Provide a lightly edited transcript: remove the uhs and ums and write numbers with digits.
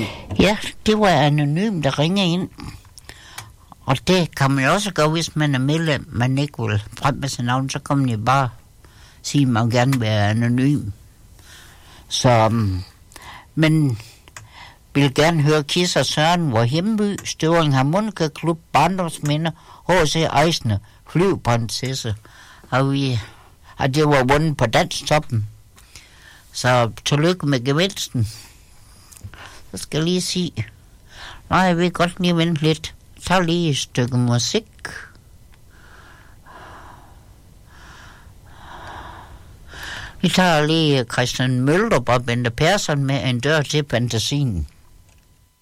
Ja, det var anonym, der ringer ind. Og det kan man også gøre, hvis man er medlem, man ikke vil frem med sin navn, så kan man jo bare sige, at man gerne vil være anonym. Så, men vil gerne høre Kis og Søren, hvor Hjemby, Støvring Harmonika Klub, Barndomsminder, H.C. Eisner, Flyveprinsesse, og det var vundet på Danstoppen. Så tillykke med gevinsten. Så skal jeg lige sige, nej, jeg vil godt lige vente lidt. Tag lige et stykke musik. Vi tager lige Christian Møldrup og Bente Persson med En dør til fantasien.